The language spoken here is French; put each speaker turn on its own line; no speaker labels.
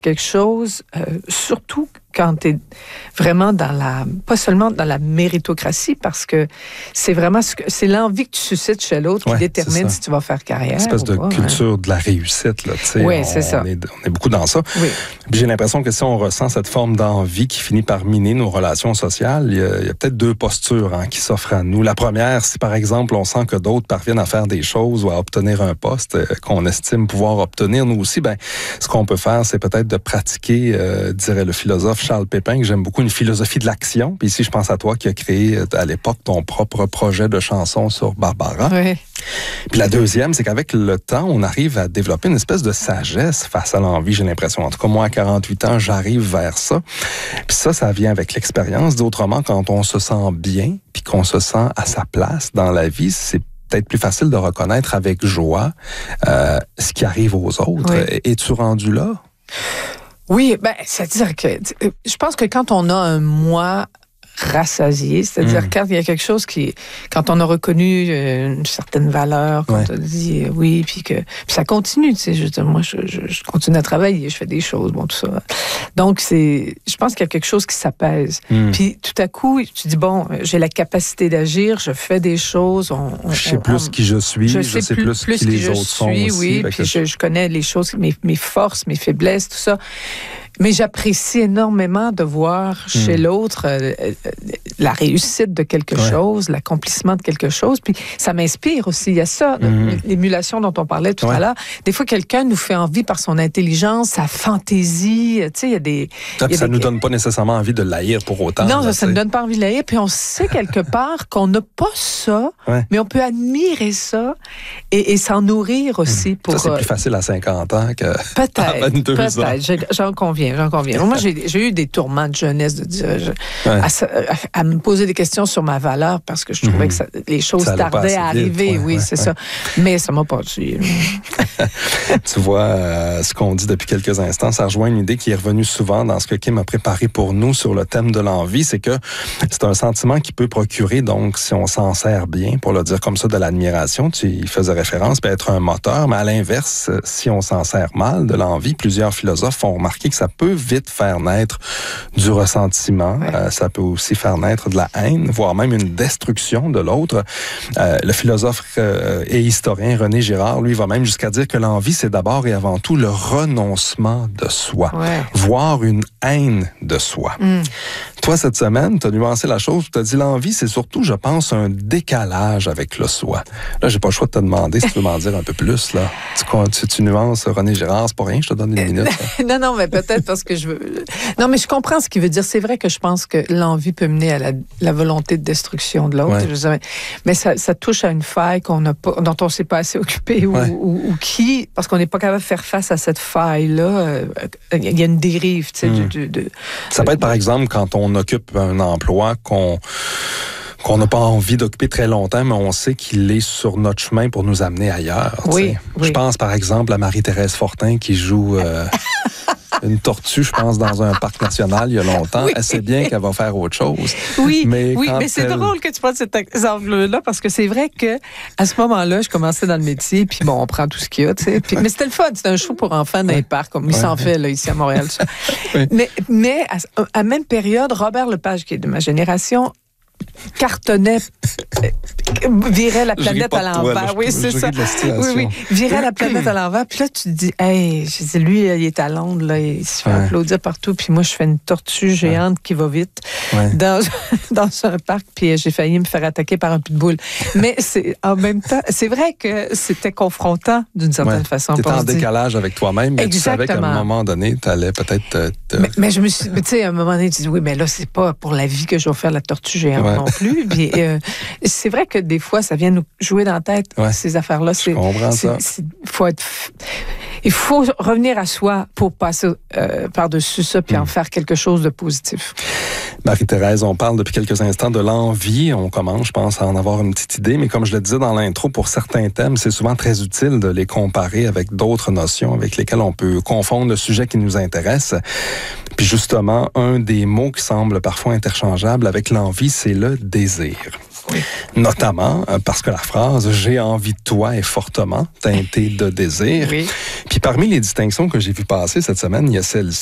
quelque chose, surtout quand tu es vraiment pas seulement dans la méritocratie, parce que c'est vraiment c'est l'envie que tu suscites chez l'autre qui détermine si tu vas faire carrière.
Une espèce de culture de la réussite, là, tu sais.
Oui, c'est ça.
On est beaucoup dans ça.
Oui.
Puis j'ai l'impression que si on ressent cette forme d'envie qui finit par miner nos relations sociales, il y a peut-être deux postures qui s'offrent à nous. La première, si par exemple on sent que d'autres parviennent à faire des choses ou à obtenir un poste qu'on estime pouvoir obtenir, nous aussi, ce qu'on peut faire, c'est peut-être de pratiquer, dirait le philosophe Charles Pépin, que j'aime beaucoup, une philosophie de l'action. Puis ici, je pense à toi qui as créé à l'époque ton propre projet de chanson sur Barbara.
Oui.
Puis la deuxième, c'est qu'avec le temps, on arrive à développer une espèce de sagesse face à l'envie, j'ai l'impression. En tout cas, moi, à 48 ans, j'arrive vers ça. Puis ça vient avec l'expérience. D'autrement, quand on se sent bien, puis qu'on se sent à sa place dans la vie, c'est peut-être plus facile de reconnaître avec joie ce qui arrive aux autres. Oui. Es-tu rendu là?
Oui, c'est-à-dire que je pense que quand on a un moi rassasié, c'est-à-dire quand il y a quelque chose quand on a reconnu une certaine valeur, quand on a dit oui, puis ça continue, tu sais, moi je continue à travailler, je fais des choses, tout ça. Donc je pense qu'il y a quelque chose qui s'apaise. Puis tout à coup, tu dis j'ai la capacité d'agir, je fais des choses,
je sais plus qui je suis, je sais plus qui les autres sont aussi.
Oui, puis je connais les choses, mes forces, mes faiblesses, tout ça. Mais j'apprécie énormément de voir chez l'autre la réussite de quelque chose, l'accomplissement de quelque chose. Puis ça m'inspire aussi. Il y a ça, l'émulation dont on parlait tout à l'heure. Des fois, quelqu'un nous fait envie par son intelligence, sa fantaisie. Tu sais, il y a des...
ça ne nous donne pas nécessairement envie de l'haïr pour autant.
Non, ça ne nous donne pas envie de l'haïr. Puis on sait quelque part qu'on n'a pas ça, mais on peut admirer ça et s'en nourrir aussi.
Ça, c'est plus facile à 50 ans qu'à 22 ans.
Peut-être, j'en conviens. Moi, j'ai eu des tourments de jeunesse de dire, à me poser des questions sur ma valeur parce que je trouvais que les choses tardaient à arriver. C'est ça. Mais ça m'a pas tué.
Tu vois, ce qu'on dit depuis quelques instants, ça rejoint une idée qui est revenue souvent dans ce que Kim a préparé pour nous sur le thème de l'envie. C'est que c'est un sentiment qui peut procurer, donc, si on s'en sert bien, pour le dire comme ça, de l'admiration. Tu y faisais référence, peut être un moteur. Mais à l'inverse, si on s'en sert mal de l'envie, plusieurs philosophes ont remarqué que ça peut vite faire naître du ressentiment. Ça peut aussi faire naître de la haine, voire même une destruction de l'autre. Le philosophe et historien René Girard, lui, va même jusqu'à dire que l'envie, c'est d'abord et avant tout le renoncement de soi, voire une haine de soi. Toi, cette semaine, tu as nuancé la chose, tu as dit l'envie, c'est surtout, je pense, un décalage avec le soi. Là, j'ai pas le choix de te demander si tu veux m'en dire un peu plus, là. Tu nuances René Girard, c'est pas rien, je te donne une minute.
Non, mais peut-être parce que je veux... Non, mais je comprends ce qu'il veut dire. C'est vrai que je pense que l'envie peut mener à la volonté de destruction de l'autre. Mais ça touche à une faille dont on ne s'est pas assez occupé ou qui, parce qu'on n'est pas capable de faire face à cette faille-là, il y a une dérive, tu sais.
Ça peut être, par exemple, quand on occupe un emploi qu'on n'a pas envie d'occuper très longtemps, mais on sait qu'il est sur notre chemin pour nous amener ailleurs. Oui. Je pense, par exemple, à Marie-Thérèse Fortin qui joue... une tortue, je pense, dans un parc national il y a longtemps. Elle sait bien qu'elle va faire autre chose.
Mais c'est drôle que tu prennes cet exemple-là parce que c'est vrai que à ce moment-là, je commençais dans le métier, puis on prend tout ce qu'il y a, tu sais. Mais c'était le fun, c'était un show pour enfants dans les parcs, comme il s'en fait là, ici à Montréal. Mais à la même période, Robert Lepage, qui est de ma génération, cartonnait, virait la planète à l'envers. C'est ça. Virait la planète à l'envers. Puis là, tu te dis, je dis, lui, il est à Londres, là, il se fait applaudir partout. Puis moi, je fais une tortue géante qui va vite dans un parc. Puis j'ai failli me faire attaquer par un pitbull. Mais en même temps, c'est vrai que c'était confrontant d'une certaine façon.
Tu étais en décalage avec toi-même, mais tu savais qu'à un moment donné, tu allais peut-être
Mais je me suis, tu sais, à un moment donné, tu dis, oui, mais là, c'est pas pour la vie que je vais faire la tortue géante non plus. Puis, c'est vrai que des fois, ça vient nous jouer dans la tête, ces affaires-là.
Je comprends ça.
Il faut revenir à soi pour passer par-dessus ça puis en faire quelque chose de positif.
Marie-Thérèse, on parle depuis quelques instants de l'envie. On commence, je pense, à en avoir une petite idée. Mais comme je le disais dans l'intro, pour certains thèmes, c'est souvent très utile de les comparer avec d'autres notions avec lesquelles on peut confondre le sujet qui nous intéresse. Puis justement, un des mots qui semble parfois interchangeable avec l'envie, c'est le désir. Notamment parce que la phrase « J'ai envie de toi » est fortement teintée de désir. Puis parmi les distinctions que j'ai vues passer cette semaine, il y a celle-ci.